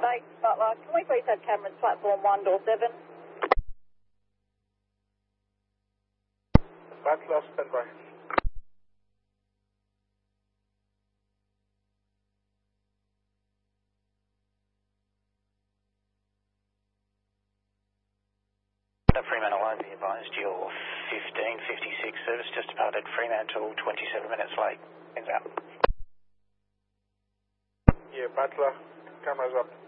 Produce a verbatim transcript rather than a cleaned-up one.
day, Butler. Can we please have cameras platform one, door seven? Butler, stand by. Fremantle, I be advised your fifteen fifty-six service just departed Fremantle, twenty-seven minutes late. Ends out. Yeah, Butler, cameras up.